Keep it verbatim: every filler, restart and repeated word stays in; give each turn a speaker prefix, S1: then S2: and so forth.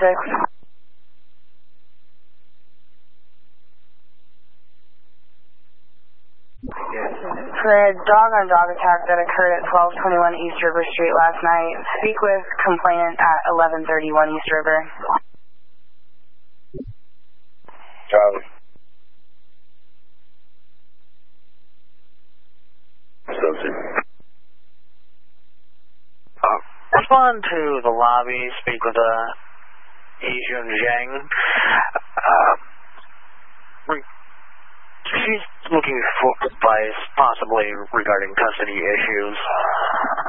S1: six. For a dog-on-dog attack that occurred at twelve twenty-one East River Street last night, speak with complainant at eleven thirty-one East River.
S2: Charlie. Subject.
S3: Uh, respond to the lobby, speak with uh, Yijun Zhang. Uh, she's looking for advice, possibly regarding custody issues.